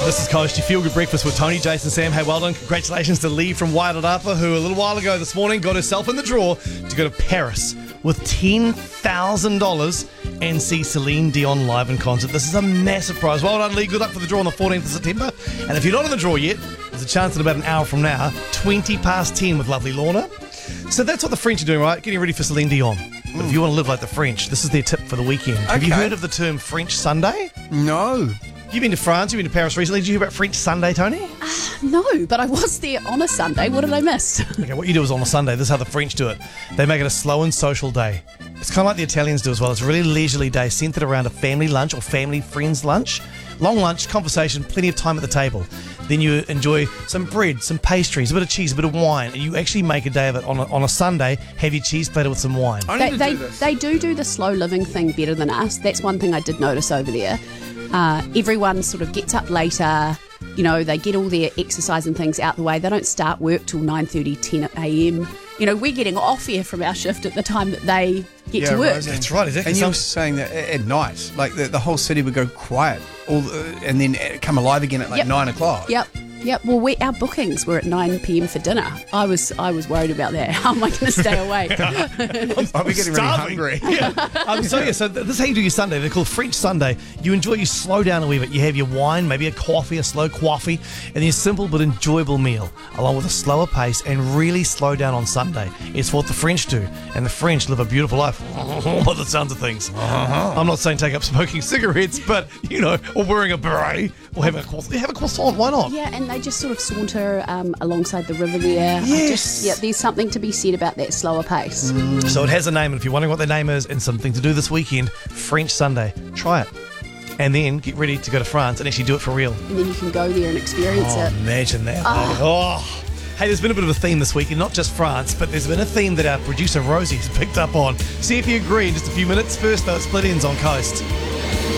This is Coast, your feel-good breakfast with Tony, Jason, Sam. Hey, well done. Congratulations to Lee from Wairarapa, who a little while ago this morning got herself in the draw to go to Paris with $10,000 and see Celine Dion live in concert. This is a massive prize. Well done, Lee. Good luck for the draw on the 14th of September. And if you're not in the draw yet, there's a chance in about an hour from now, 20 past 10 with lovely Lorna. So that's what the French are doing, right? Getting ready for Celine Dion. But if you want to live like the French, this is their tip for the weekend. Have you heard of the term French Sunday? No. You've been to France, you've been to Paris recently. Did you hear about French Sunday, Tony? No, but I was there on a Sunday. What did I miss? Okay, what you do is on a Sunday, this is how the French do it. They make it a slow and social day. It's kind of like the Italians do as well. It's a really leisurely day centered around a family lunch or family friends lunch. Long lunch, conversation, plenty of time at the table. Then you enjoy some bread, some pastries, a bit of cheese, a bit of wine. And you actually make a day of it on a Sunday, have your cheese platter with some wine. They do the slow living thing better than us. That's one thing I did notice over there. Everyone sort of gets up later. You know, they get all their exercise and things out the way. They don't start work till 9:30, 10 a.m. You know, we're getting off here from our shift at the time that they get to work. Right. That's right, exactly. And you were saying that at night, like the whole city would go quiet, and then come alive again at 9 o'clock. Yep. Well, our bookings were at 9 p.m. for dinner. I was worried about that. How am I going to stay awake? I'll be getting really hungry. So this is how you do your Sunday. They're called French Sunday. You slow down a wee bit. You have your wine, maybe a coffee, a slow coffee, and then a simple but enjoyable meal, along with a slower pace and really slow down on Sunday. It's what the French do, and the French live a beautiful life by the sounds of things. I'm not saying take up smoking cigarettes, but, or wearing a beret, or have a croissant. Why not? Yeah, and they just sort of saunter alongside the river there. Yes. There's something to be said about that slower pace. So it has a name, and if you're wondering what the name is and something to do this weekend, French Sunday, try it. And then get ready to go to France and actually do it for real. And then you can go there and experience it. Imagine that. Hey, there's been a bit of a theme this week, and not just France, but there's been a theme that our producer Rosie has picked up on. See if you agree in just a few minutes. First, though, it's Split Ends on Coast.